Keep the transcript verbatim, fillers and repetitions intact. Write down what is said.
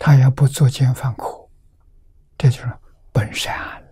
他也不作奸犯科，这就是本善了。